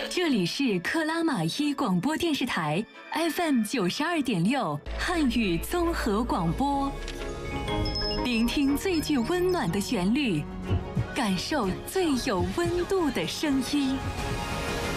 这里是克拉玛依广播电视台 FM 92.6汉语综合广播，聆听最具温暖的旋律，感受最有温度的声音。